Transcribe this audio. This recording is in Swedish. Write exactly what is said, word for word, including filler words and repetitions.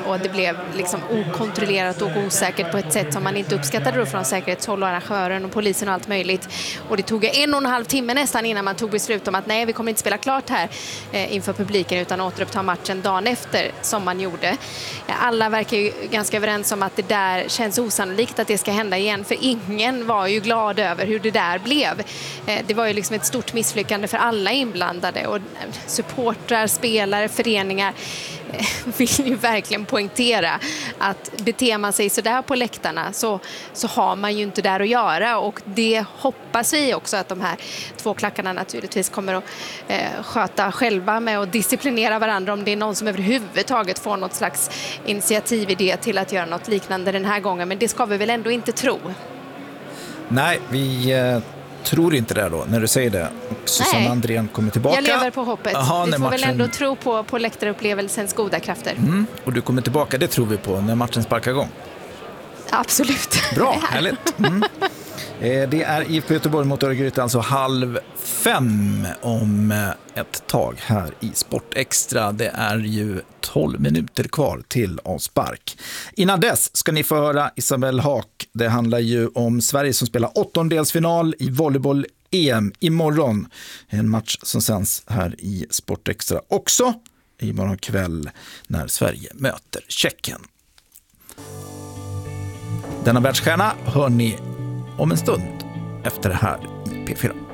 och det blev liksom okontrollerat och osäkert på ett sätt som man inte uppskattade då från säkerhetshåll och arrangören och polisen och allt möjligt. Och det tog en och en halv timme nästan innan man tog beslut om att nej, vi kommer inte spela klart här eh, inför publiken utan återuppta matchen dagen efter som man gjorde. Alla verkar ju ganska överens om att det där känns osannolikt att det ska hända igen, för ingen var ju glad över hur det där blev. Eh, det var ju liksom ett stort misslyckande för alla inblandade och supportrar, spelare, föreningar vill ju verkligen poängtera att beter man sig så där på läktarna så, så har man ju inte där att göra, och det hoppas vi också att de här två klackarna naturligtvis kommer att eh, sköta själva med att disciplinera varandra om det är någon som överhuvudtaget får något slags initiatividé till att göra något liknande den här gången, men det ska vi väl ändå inte tro. Nej, vi eh, tror inte det då när du säger det. Och Susanne Andrén kommer tillbaka. Jag lever på hoppet. Aha, vi får matchen... väl ändå tro på, på läktarupplevelsens goda krafter. Mm, och du kommer tillbaka, det tror vi på när matchen sparkar igång. Absolut. Bra, härligt. Mm. Det är I F K Göteborg mot Örgryte, alltså halv fem om ett tag här i Sport Extra. Det är ju tolv minuter kvar till avspark. Innan dess ska ni få höra Isabelle Haak. Det handlar ju om Sverige som spelar åttondelsfinal i volleyboll-E M imorgon. En match som sänds här i Sport Extra också imorgon kväll när Sverige möter Tjeckien. Denna världsstjärna hör ni om en stund efter det här i P fyra.